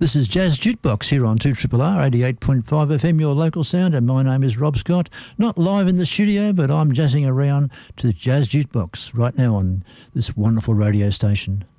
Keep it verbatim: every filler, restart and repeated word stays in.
This is Jazz Jukebox here on two R R R eighty-eight point five F M, your local sound, and my name is Rob Scott. Not live in the studio, but I'm jazzing around to the Jazz Jukebox right now on this wonderful radio station.